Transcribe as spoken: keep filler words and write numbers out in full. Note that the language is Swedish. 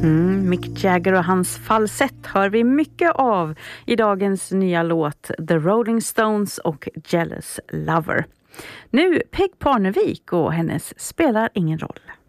Mm, Mick Jagger och hans falsett hör vi mycket av i dagens nya låt The Rolling Stones och Jealous Lover. Nu Peg Parnevik och hennes Spelar ingen roll.